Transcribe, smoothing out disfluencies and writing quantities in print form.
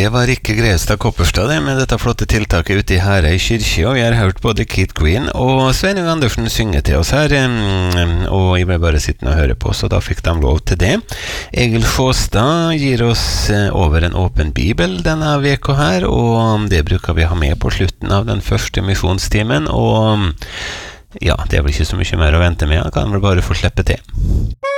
Det var Rikke Grevstad Kopperstad det, med dette flotte tiltaket ute i Herøy kyrkje, og vi har hørt både Keith Green og Sveinung Andersen synge til oss her, og jeg ble bare sittende og høre på, så da fikk de lov til det. Egil Sjåstad gir oss over en åpen bibel denne veka her, og det bruker vi ha med på slutten av den første misjonstimen, og ja, det er vel ikke så mye mer å vente med, jeg kan vel bare få slippe til.